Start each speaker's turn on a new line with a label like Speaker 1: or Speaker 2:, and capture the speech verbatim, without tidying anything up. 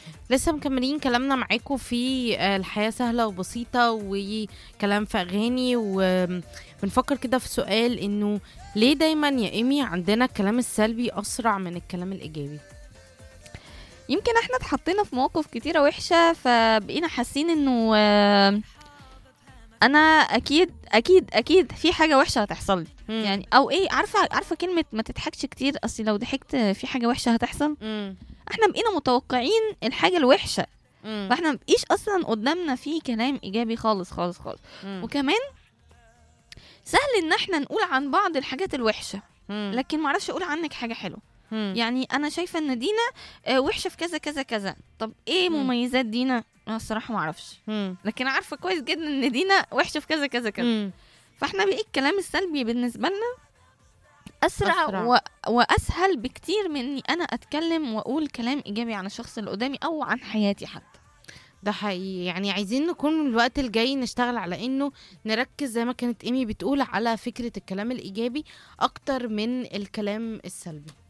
Speaker 1: لسه مكملين كلامنا معاكم في آه، الحياة سهلة وبسيطة وكلام في أغاني، وبنفكر كده في سؤال إنه ليه دايما يا إيمي عندنا الكلام السلبي أسرع من الكلام الإيجابي؟
Speaker 2: يمكن احنا اتحطينا في مواقف كتيرة وحشة فبقينا حاسين انه آه، انا اكيد اكيد اكيد في حاجة وحشة هتحصل لي.
Speaker 1: مم.
Speaker 2: يعني او ايه، عارفة عارفة كلمة ما تضحكش كتير، اصل لو ضحكت في حاجة وحشة هتحصل.
Speaker 1: مم.
Speaker 2: احنا بقينا متوقعين الحاجة الوحشة،
Speaker 1: مم.
Speaker 2: فاحنا مبقيش اصلا قدامنا في كلام ايجابي خالص خالص خالص.
Speaker 1: مم.
Speaker 2: وكمان سهل ان احنا نقول عن بعض الحاجات الوحشة،
Speaker 1: مم.
Speaker 2: لكن معرفش اقول عنك حاجة حلوة.
Speaker 1: مم.
Speaker 2: يعني انا شايفه ان دينا آه، وحشه في كذا كذا كذا، طب ايه
Speaker 1: مم.
Speaker 2: مميزات دينا؟ انا الصراحه ما اعرفش،
Speaker 1: مم.
Speaker 2: لكن عارفه كويس جدا ان دينا وحشه في كذا كذا كذا.
Speaker 1: مم.
Speaker 2: فاحنا بقى الكلام السلبي بالنسبه لنا اسرع,
Speaker 1: أسرع.
Speaker 2: و... واسهل بكتير من اني انا اتكلم واقول كلام ايجابي عن الشخص اللي قدامي او عن حياتي حتى.
Speaker 1: ده حقيقي، يعني عايزين نكون الوقت الجاي نشتغل على انه نركز زي ما كانت ايمي بتقول على فكرة الكلام الايجابي اكتر من الكلام السلبي.